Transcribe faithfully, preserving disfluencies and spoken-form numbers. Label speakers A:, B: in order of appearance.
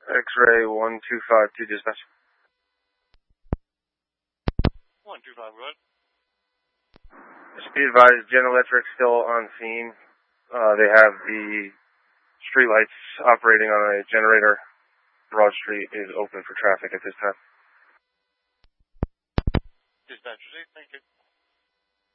A: X-ray one two five two dispatch.
B: one two five, go ahead.
A: Just be advised, General Electric still on scene. Uh, they have the street lights operating on a generator. Broad Street is open for traffic at this time.
B: Dispatch, thank you.